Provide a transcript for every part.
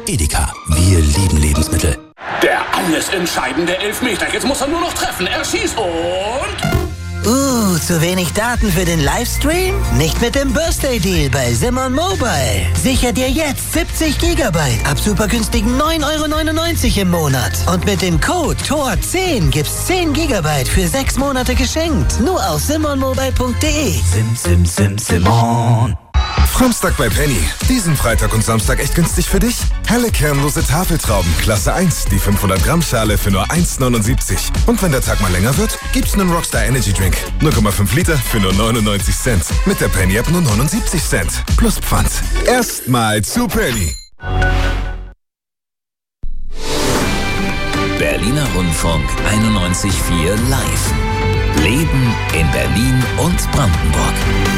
Edeka. Wir lieben Lebensmittel. Der alles entscheidende Elfmeter. Jetzt muss er nur noch treffen. Er schießt und... zu wenig Daten für den Livestream? Nicht mit dem Birthday Deal bei Simon Mobile. Sicher dir jetzt 70 GB ab super günstigen 9,99 € im Monat. Und mit dem Code TOR10 gibt's 10 GB für 6 Monate geschenkt. Nur auf simonmobile.de. Simon. Samstag bei Penny. Diesen Freitag und Samstag echt günstig für dich? Helle kernlose Tafeltrauben, Klasse 1, die 500 Gramm Schale für nur 1,79. Und wenn der Tag mal länger wird, gibt's einen Rockstar Energy Drink. 0,5 Liter für nur 99 Cent. Mit der Penny App nur 79 Cent. Plus Pfand. Erstmal zu Penny. Berliner Rundfunk 91.4 Live. Leben in Berlin und Brandenburg.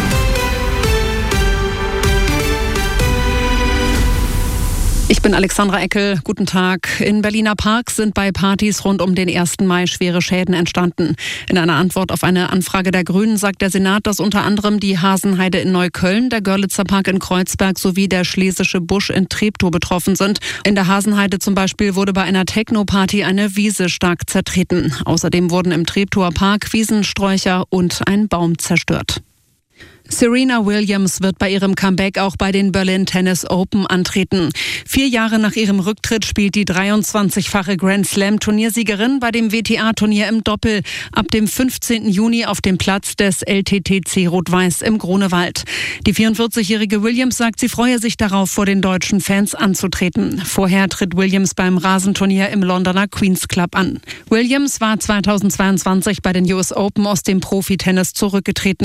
Ich bin Alexandra Eckel. Guten Tag. In Berliner Parks sind bei Partys rund um den 1. Mai schwere Schäden entstanden. In einer Antwort auf eine Anfrage der Grünen sagt der Senat, dass unter anderem die Hasenheide in Neukölln, der Görlitzer Park in Kreuzberg sowie der Schlesische Busch in Treptow betroffen sind. In der Hasenheide zum Beispiel wurde bei einer Techno-Party eine Wiese stark zertreten. Außerdem wurden im Treptower Park Wiesensträucher und ein Baum zerstört. Serena Williams wird bei ihrem Comeback auch bei den Berlin Tennis Open antreten. 4 Jahre nach ihrem Rücktritt spielt die 23-fache Grand Slam-Turniersiegerin bei dem WTA-Turnier im Doppel ab dem 15. Juni auf dem Platz des LTTC Rot-Weiß im Grunewald. Die 44-jährige Williams sagt, sie freue sich darauf, vor den deutschen Fans anzutreten. Vorher tritt Williams beim Rasenturnier im Londoner Queen's Club an. Williams war 2022 bei den US Open aus dem Profitennis zurückgetreten.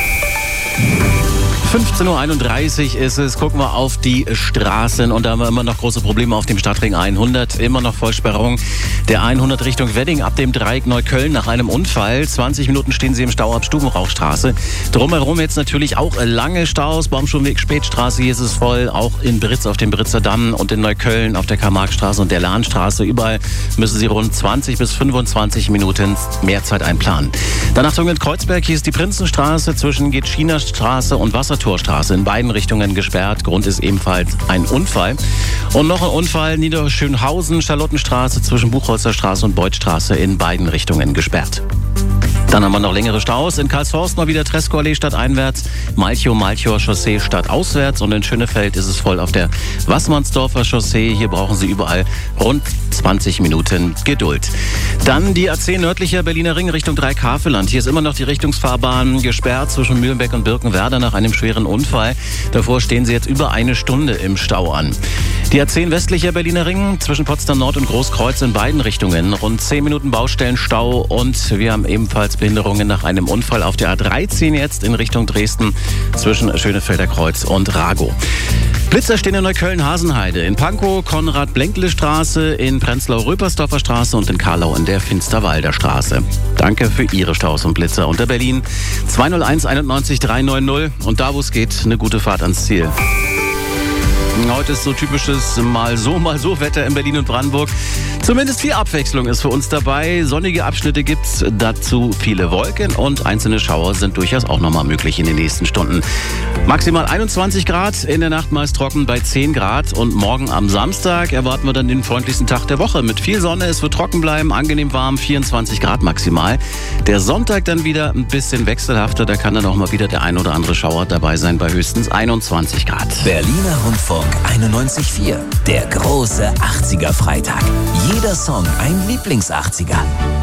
15.31 Uhr ist es. Gucken wir auf die Straßen und da haben wir immer noch große Probleme auf dem Stadtring 100. Immer noch Vollsperrung der 100 Richtung Wedding ab dem Dreieck Neukölln nach einem Unfall. 20 Minuten stehen Sie im Stau ab Stubenrauchstraße. Drumherum jetzt natürlich auch lange Staus. Baumschulenweg, Spätstraße, hier ist es voll. Auch in Britz auf dem Britzer Damm und in Neukölln auf der Karl-Marx-Straße und der Lahnstraße. Überall müssen Sie rund 20 bis 25 Minuten mehr Zeit einplanen. Dann Achtung in Kreuzberg, hier ist die Prinzenstraße zwischen Getschiner Straße und Wasserturmstraße in beiden Richtungen gesperrt. Grund ist ebenfalls ein Unfall. Und noch ein Unfall, Niederschönhausen, Charlottenstraße zwischen Buchholzer Straße und Beutstraße in beiden Richtungen gesperrt. Dann haben wir noch längere Staus. In Karlshorst mal wieder Tresco-Allee stadteinwärts, Malchow Chaussee stadtauswärts und in Schönefeld ist es voll auf der Wassmannsdorfer Chaussee. Hier brauchen Sie überall rund 20 Minuten Geduld. Dann die A10 nördlicher Berliner Ring Richtung Dreieck-Havelland. Hier ist immer noch die Richtungsfahrbahn gesperrt zwischen Mühlenbeck und Birkenwerder nach einem schweren Unfall. Davor stehen Sie jetzt über 1 Stunde im Stau an. Die A10 westlicher Berliner Ring zwischen Potsdam Nord und Großkreuz in beiden Richtungen. Rund 10 Minuten Baustellenstau und wir haben ebenfalls Behinderungen nach einem Unfall auf der A13 jetzt in Richtung Dresden zwischen Schönefelder Kreuz und Ragow. Blitzer stehen in Neukölln-Hasenheide, in Pankow, Konrad-Blenkle-Straße, in Prenzlau-Röpersdorfer Straße und in Karlau in der Finsterwalder Straße. Danke für Ihre Staus und Blitzer unter Berlin 201 91 390 und da, wo es geht, eine gute Fahrt ans Ziel. Heute ist so typisches mal so Wetter in Berlin und Brandenburg. Zumindest viel Abwechslung ist für uns dabei. Sonnige Abschnitte gibt's, dazu viele Wolken und einzelne Schauer sind durchaus auch nochmal möglich in den nächsten Stunden. Maximal 21 Grad, in der Nacht meist trocken bei 10 Grad und morgen am Samstag erwarten wir dann den freundlichsten Tag der Woche mit viel Sonne. Es wird trocken bleiben, angenehm warm, 24 Grad maximal. Der Sonntag dann wieder ein bisschen wechselhafter, da kann dann auch mal wieder der ein oder andere Schauer dabei sein bei höchstens 21 Grad. Berliner Rundfunk 91.4, der große 80er-Freitag. Jeder Song ein Lieblings-80er.